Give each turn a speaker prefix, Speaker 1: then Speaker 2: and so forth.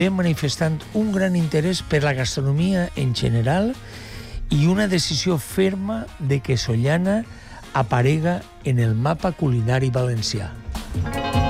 Speaker 1: manifestant un gran interès per la gastronomia en general i una decisió ferma de que Sollana aparega en el mapa culinari valencià.